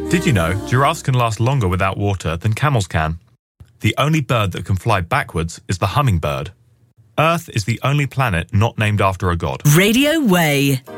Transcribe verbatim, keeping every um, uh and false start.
Did you know giraffes can last longer without water than camels can? The only bird that can fly backwards is the hummingbird. Earth is the only planet not named after a god. Radio Way.